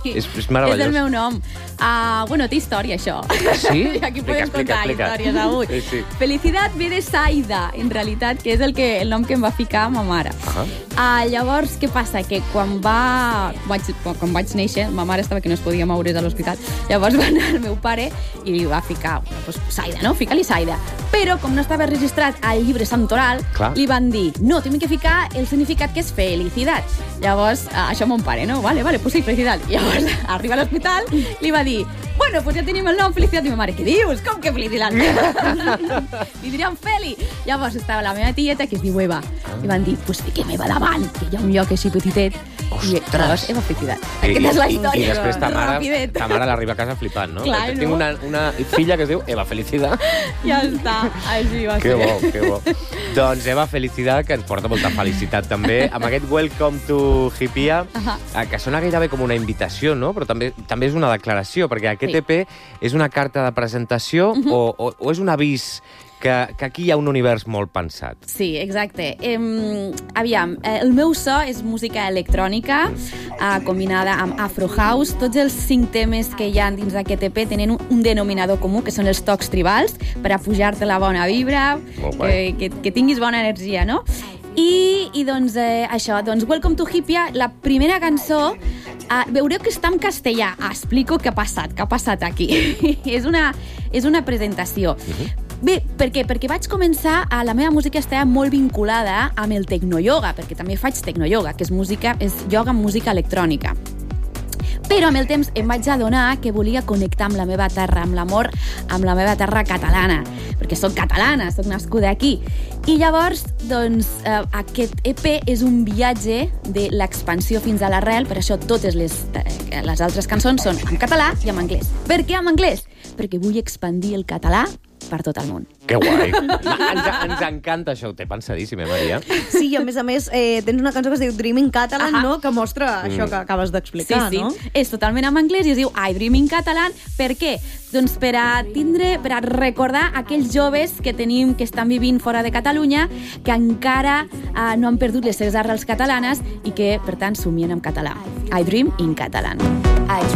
És meravellós. És el meu nom. Bueno, té història, això. Sí? Aquí podem Explica. contar històries avui. Sí. Felicidad ve de Saida, en realitat, que és el nom que em va ficar ma mare. Llavors, què passa? Que quan vaig néixer, ma mare estava que no es podia moure's a l'hospital, llavors va anar el meu pare i li va ficar, pues, Saida, no? Fica-li Saida. Però, com no estava registrat al llibre santoral, li van dir, no, tenim que ficar el significat que és felicidad. Llavors, això mon pare, no? Vale, pues sí, felicidad. Llavors, arriba a l'hospital, li va dir, bueno, pues ja tenim el nom Felicitat. I ma mare, què dius? Com que Felicitat? Li diríem Feli. Llavors estava la meva tieta, que es diu Eva, i van dir, pues fiquem Eva davant, que hi ha un lloc així petitet. I llavors, Eva Felicitat. Aquesta és la història. I després ta mare l'arriba a casa flipant, no? Clar, Tinc una filla que es diu Eva Felicitat. Ja està, així va ser. Que bo. Doncs Eva Felicitat, que ens porta molta felicitat també, amb aquest Welcome to Hippia, que sona gairebé com una invitació, no? Però també és una declaració, perquè aquest EP és una carta de presentació o és un avís que aquí hi ha un univers molt pensat. Sí, exacte. Aviam, el meu so és música electrònica combinada amb Afro House. Tots els 5 temes que hi ha dins d'aquest EP tenen un denominador comú, que són els tocs tribals, per a pujar-te la bona vibra, que tinguis bona energia, no? I doncs això, Welcome to Hippia, la primera cançó, veureu que està en castellà. Explico què ha passat aquí. És una presentació. Bé, per què? Perquè vaig començar, la meva música estava molt vinculada amb el tecnoyoga, perquè també faig tecnoyoga, que és ioga amb música electrònica. Però amb el temps em vaig adonar que volia connectar amb la meva terra, amb l'amor, amb la meva terra catalana, perquè soc catalana, soc nascuda aquí. I llavors, aquest EP és un viatge de l'expansió fins a l'arrel, per això totes les altres cançons són en català i en anglès. Per què en anglès? Perquè vull expandir el català per tot el món. Que guai. Ens encanta això. Ho té pensadíssim, Maria? Sí, i a més, tens una cançó que es diu Dream in Catalan, no? Que mostra això que acabes d'explicar, no? Sí. És totalment en anglès i es diu I Dream in Catalan. Per què? Doncs per a recordar aquells joves que tenim, que estan vivint fora de Catalunya, que encara no han perdut les seves arrels catalanes i que, per tant, somien en català. I Dream in Catalan.